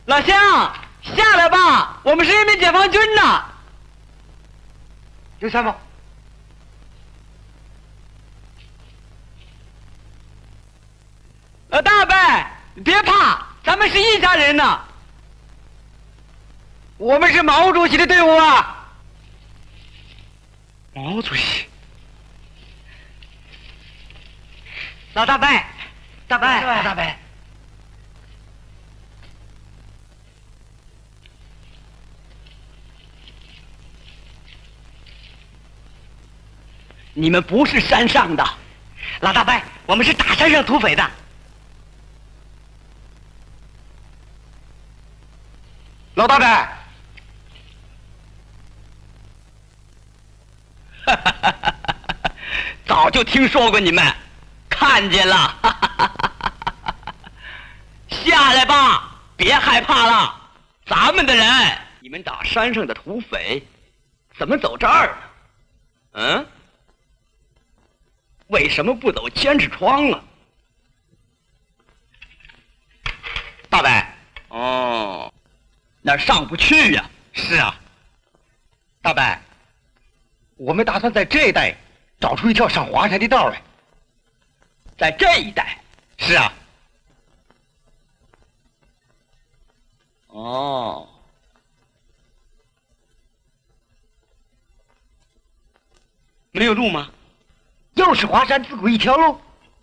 老乡，下来吧，我们是人民解放军呐。 有什么？ 老大伯，别怕，咱们是一家人呐。我们是毛主席的队伍啊。 毛主席。 老大伯，大伯， 老大伯。 你们不是山上的， 老大伯，我们是大山上土匪的。老大伯， 早就听说过你们，看见了。下来吧，别害怕了，咱们的人。你们打山上的土匪，怎么走这儿呢？嗯？为什么不走监视窗啊？大伯，哦，那儿上不去呀。 是啊，大伯，我们打算在这一带找出一条上华山的道来。 在这一带？ 是啊。 哦，没有路吗？ 又是华山自古一条路。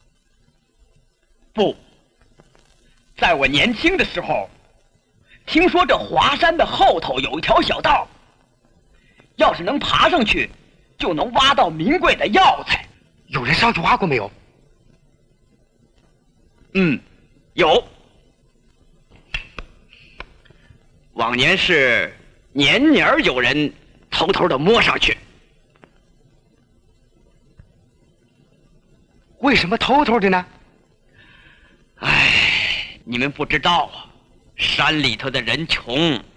不，在我年轻的时候，听说这华山的后头有一条小道，要是能爬上去，就能挖到名贵的药材。 有人上去挖过没有？ 嗯，有。往年是年年有人偷偷的摸上去。 为什么偷偷的呢？ 唉，你们不知道啊，山里头的人穷，